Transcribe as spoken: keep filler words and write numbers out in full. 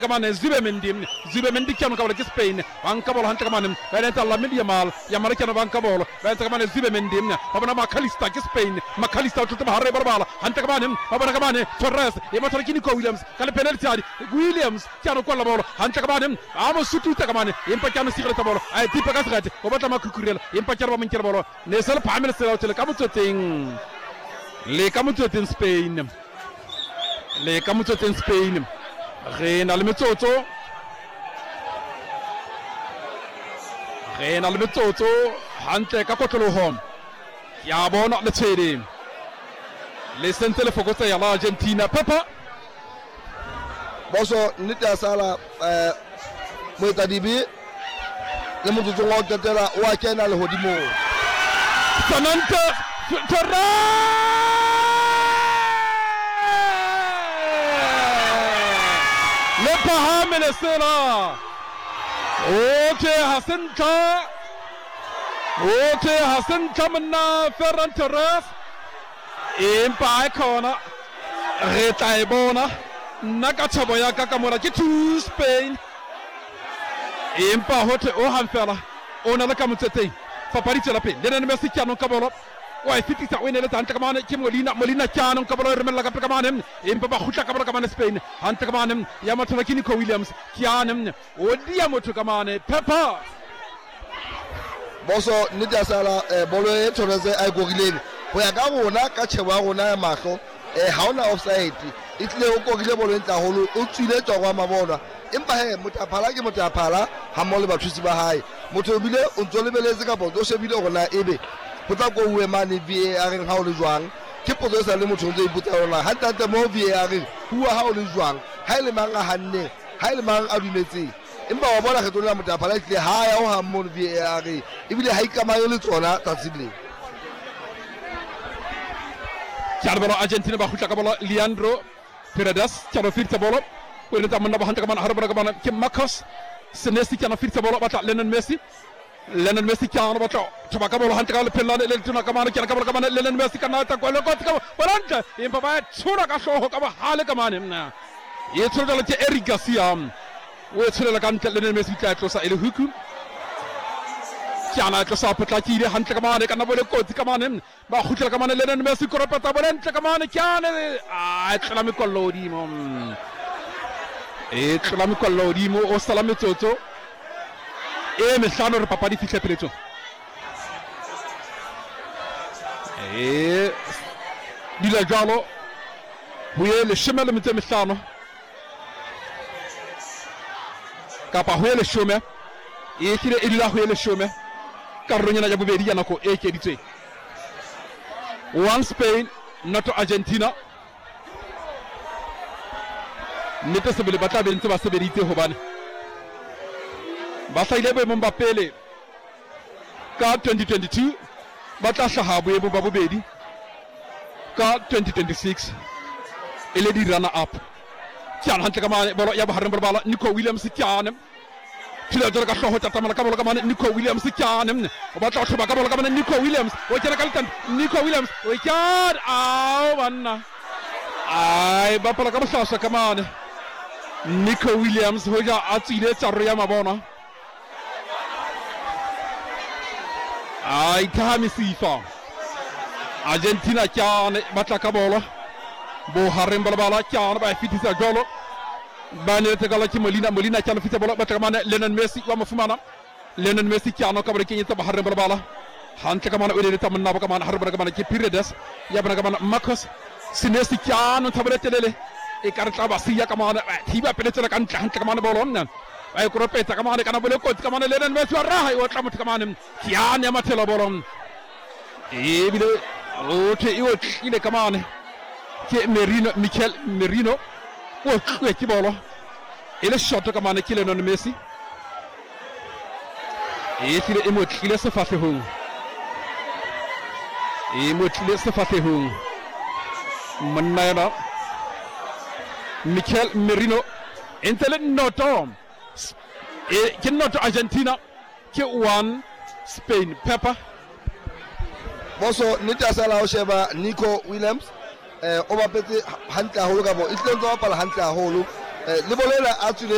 كمان زيبه من ديم زيبه من دي كانوا قبل كسبين وانكبول هانت كمان بين تلا من يمال يمال كانوا بانكبول بين كمان زيبه من ديم وبنا ما كاليستا كسبين ما كاليستا تطلع هري بربالا هانت كمان وبنا كمان توريس يما تركيني كو ويليامز كان بينالتي علي ويليامز كانوا كل بول هانت كمان عامو سوتو كمان يمبا كانوا سيغلت بول اي تي بكاسغات وبتا ما كوكريل يمبا كانوا من كير بول نيسل بامل سلاو تل كاموتين لي كاموتين سبين لي كاموتين سبين غين المتوتو غين المتوتو هانتي كاكوتلوهم يا بونا لتشيري لسن تلفوكوتا يا الارجنتينا بابا بوسو نيتا سالا مويتا ديبي لمتوتو وانتلا واكينا الهوديمو سنانتا ترى لبهامل السلا اوكي حسنتا اوكي حسنتا منا فران تريس ام بايكونا ريتايبونا ناكاتشابويا كاكامورا كيتو سبين ام باهوت او هانفلا اونا لكامتتي فباريتي لابي لنن ميسي كانو كابولو واي فيتي تاوين اللي انت كمان كي مولينا مولينا كانوا قبل رمل لك كمان ام بابا خوشا قبل كمان سبين انت كمان يا ما تركيني كو ويليامز كيان ودي يا موتو كمان بيبا بوسو نيتا سالا بولو توريزي اي غوغلين ويا غاونا كاتشوا ونا ماكو e hauna offside itle uko gile bolo nta holo o tsile tswa ma bona empa he motaphala ke motaphala ha mo le bathusi ba hae motho bile o ntso lebeletse ka boto o shebile gona ebe pota go uwe mane V A R ha o le jwang ke poto sa le motho ntse iputsa ona ha tante mo V A R bua ha o le jwang ha ile mang a hanne ha ile mang a dumetse empa wa bona ke tona motaphala itle ha ya o ha mo V A R ebile ha ikamayo le tsona tatsile Charbolo Argentina ba khuta kabolo Leandro Paredes charo firta bolo ko reta man ba hanta kaman harba kaman kim Marcos senesti kana firta bolo bata Lionel Messi Lionel Messi kana bata chaba kabolo hanta kabolo pelane eletuna kaman kana kabolo kaman Lionel Messi kana ta ko ko ta baranta imba ba chura ka so ka ba hale kaman na ye chura la te Eric Garcia we chura la kan Lionel Messi ta to sa ele hukum kana to sa pata kire hanta kaman kana bolo ko ti kaman ba khuta kaman Lionel Messi ko pata baranta kaman kana a salami kollo di mom e salami kollo di mo o salami toto e me sano papa di fiche pleto e di la giallo huye le chemin le mete mesano kapa huye le chemin e kire illa huye le chemin karronya na jabu be di yanako e ke dite one Spain noto Argentina nete sebele bata be ntse ba seberite hobane ba sa ile be Mbappé le ka twenty twenty-two bata shahabu e bo babedi ka twenty twenty-six ele di runner up kian hante kama bolo ya bahar bala Nico Williams kianem tila jor ka shoho tata mala kabolo kama Nico Williams kianem bata shoba kabolo kama Nico Williams o kena kaltan Nico Williams o kian aw banna ay ba pala kama shasha kama Nico Williams hoja atile charya mabona ay kami sifa Argentina kian bata kabolo bo harem bala bala kian ba fitisa golo bane te gala ci Molina Molina kian fitisa bolo bata kama Lionel Messi wa mafumana Lionel Messi kian ko kabri kinya ta harem bala bala hante kama na ode tam na ba kama harem bala kama ci Paredes yabna kama Marcos Sinesi kian tabre telele e karta basiya kama tiba peletera kan hante kama bolon nan ay ko repeta kama kana bolo ko kama Lionel Messi wa rahay wa tamat kama kian ya matela bolon e bile o te iwo ile kama ke Merino Mikel Merino o ke ki bolo ele shot kama ne kile non Messi e tire emo kile se fa hu e mo kile se fa hu manayna Mikel Merino entele noto e ke noto Argentina ke one Spain Pepper boso nita sala o sheba Nico Williams eh o ba pete hanta holo ka bo itlo zo pala hanta holo eh le bolela atule